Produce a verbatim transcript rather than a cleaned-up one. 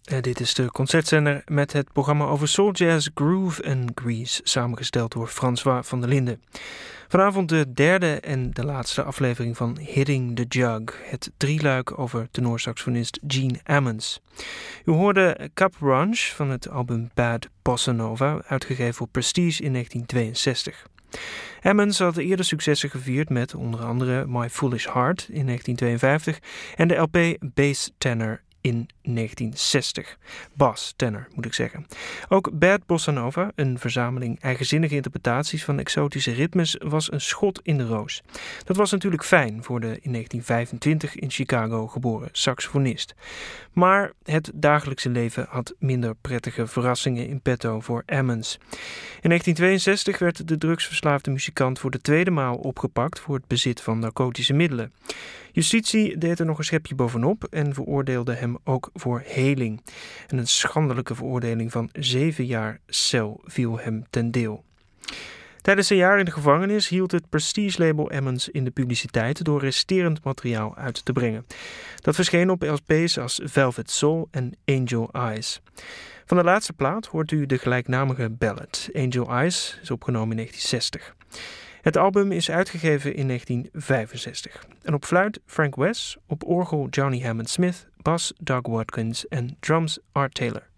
Uh, dit is de concertzender met het programma over soul jazz, groove en grease, samengesteld door François van der Linden. Vanavond de derde en de laatste aflevering van Hitting the Jug, het drieluik over tenorsaxofonist Gene Ammons. U hoorde Cap Ranch van het album Bad Bossa Nova, uitgegeven voor Prestige in negentien tweeënzestig. Ammons had eerder successen gevierd met onder andere My Foolish Heart in negentien tweeënvijftig en de L P Bass Tenor in negentien zestig. Bass tenor, moet ik zeggen. Ook Bad Bossa Nova, een verzameling eigenzinnige interpretaties van exotische ritmes, was een schot in de roos. Dat was natuurlijk fijn voor de in negentien vijfentwintig in Chicago geboren saxofonist. Maar het dagelijkse leven had minder prettige verrassingen in petto voor Ammons. In negentien tweeënzestig werd de drugsverslaafde muzikant voor de tweede maal opgepakt voor het bezit van narcotische middelen. Justitie deed er nog een schepje bovenop en veroordeelde hem ook voor heling. En een schandelijke veroordeling van zeven jaar cel viel hem ten deel. Tijdens zijn jaar in de gevangenis hield het Prestige-label Ammons in de publiciteit door resterend materiaal uit te brengen. Dat verscheen op L P's als Velvet Soul en Angel Eyes. Van de laatste plaat hoort u de gelijknamige ballad. Angel Eyes is opgenomen in negentien zestig. Het album is uitgegeven in negentien vijfenzestig. En op fluit Frank Wess, op orgel Johnny Hammond Smith, bas Doug Watkins en drums Art Taylor.